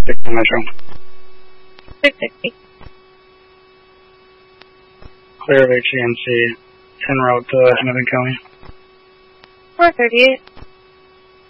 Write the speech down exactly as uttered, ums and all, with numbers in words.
Bigfoot Metro. six sixty. Clear of H E N C, en route to Hennepin County. four thirty-eight.